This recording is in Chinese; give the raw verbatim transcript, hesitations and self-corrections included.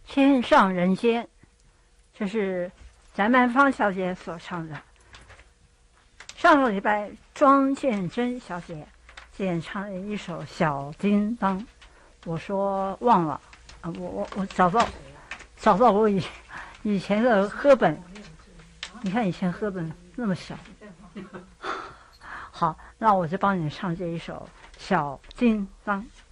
天上人间，这是翟曼芳小姐所唱的。上个礼拜，庄建珍小姐演唱了一首《小叮当》，我说忘了啊，我我我找到找到我以以前的歌本，你看以前歌本那么小。好，那我就帮你唱这一首《小叮当》。